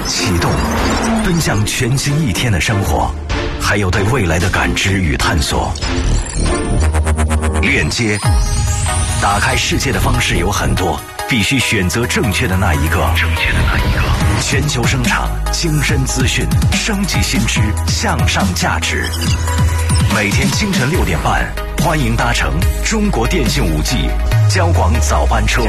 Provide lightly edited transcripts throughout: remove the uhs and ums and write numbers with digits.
启动，分享全新一天的生活，还有对未来的感知与探索。链接，打开世界的方式有很多，必须选择正确的那一个。全球声场，精深资讯，升级新知，向上价值。每天清晨6点半，欢迎搭乘中国电信5G 交广早班车。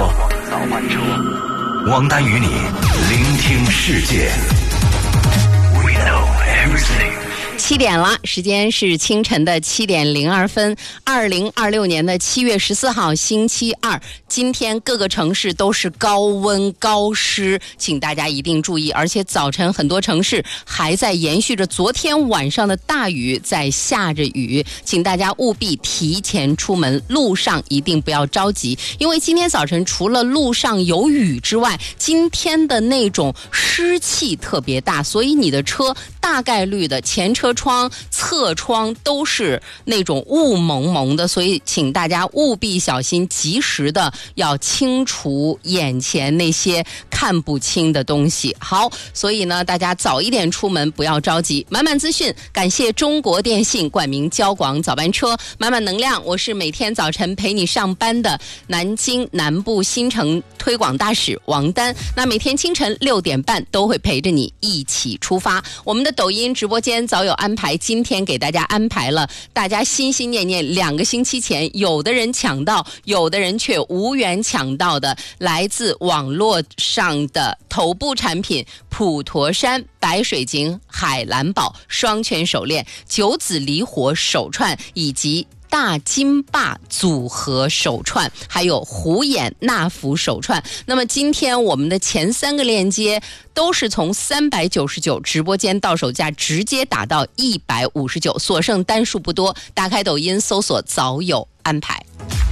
王丹与你聆听世界。We know everything。 7点了，时间是清晨的7点02分，2026年的7月14号星期二。今天各个城市都是高温高湿，请大家一定注意。而且早晨很多城市还在延续着昨天晚上的大雨，在下着雨，请大家务必提前出门，路上一定不要着急，因为今天早晨除了路上有雨之外，今天的那种湿气特别大，所以你的车大概率的前车窗、侧窗都是那种雾蒙蒙的，所以请大家务必小心，及时的要清除眼前那些看不清的东西。好，所以呢，大家早一点出门，不要着急。满满资讯，感谢中国电信冠名交广早班车，满满能量。我是每天早晨陪你上班的南京南部新城推广大使王丹。那每天清晨6点半都会陪着你一起出发。我们的抖音直播间早有安排，今天给大家安排了大家心心念念2个星期前有的人抢到，有的人却无缘抢到的来自网络上的头部产品普陀山白水晶海蓝宝双圈手链、9子离火手串以及大金霸组合手串，还有虎眼纳福手串。那么今天我们的前3个链接都是从399直播间到手价直接打到159，所剩单数不多。打开抖音搜索早有安排。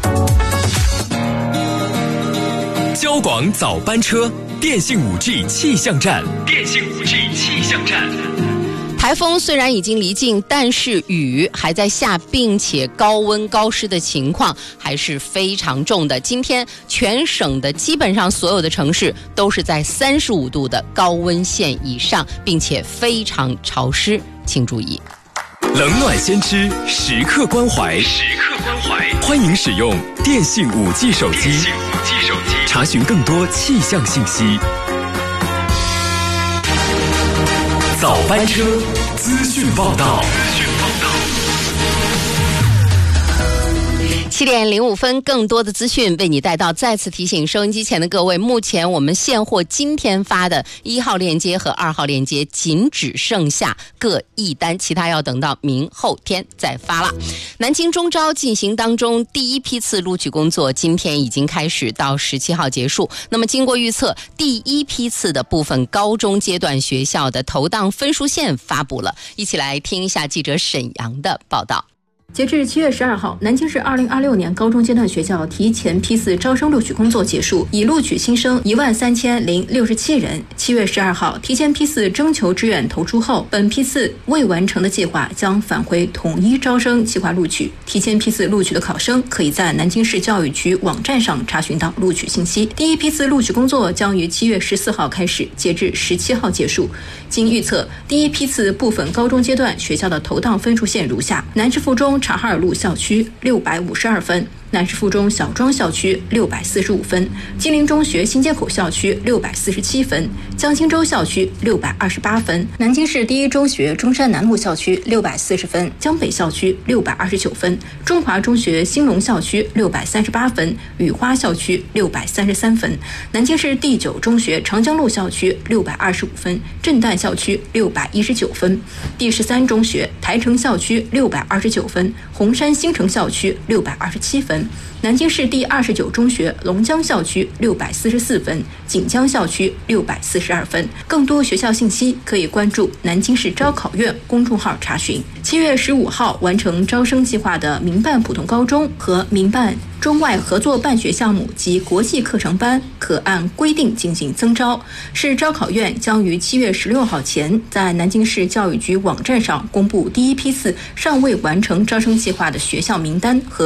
交广早班车，电信5G 气象站。 台风虽然已经离境，但是雨还在下，并且高温高湿的情况还是非常重的。今天全省的基本上所有的城市都是在35度的高温线以上，并且非常潮湿，请注意。 冷暖先知，时刻关怀。欢迎使用电信5G手机，查询更多气象信息。早班车资讯报道。 7点05分，更多的资讯为你带到。再次提醒收音机前的各位，目前我们现货今天发的1号链接和2号链接仅只剩下各1单，其他要等到明后天再发了。南京中招进行当中，第1批次录取工作今天已经开始，到17号结束。那么经过预测，第1批次的部分高中阶段学校的投档分数线发布了，一起来听一下记者沈阳的报道。 截至7月12号，南京市2026年高中阶段学校提前批次招生录取工作结束，已录取新生13067人。7月12号，提前批次征求志愿投出后，本批次未完成的计划将返回统一招生计划录取。提前批次录取的考生可以在南京市教育局网站上查询到录取信息。第1批次录取工作将于7月14号开始，截至17号结束。经预测，第1批次部分高中阶段学校的投档分数线如下：南市附中察哈尔路校区652分，南市附中小庄校区645分，金陵中学新街口校区647分，江青洲校区628分，南京市第一中学中山南路校区640分，江北校区629分，中华中学兴隆校区638分，雨花校区633分，南京市第9中学长江路校区625分，震旦校区619分，第13中学台城校区629分，红山新城校区627分，南京市第29中学龙江校区644分，锦江校区642分。更多学校信息可以关注南京市招考院公众号查询。7月15号完成招生计划的民办普通高中和民办中外合作办学项目及国际课程班可按规定进行增招。市招考院将于7月16号前在南京市教育局网站上公布第1批次尚未完成招生计划的学校名单和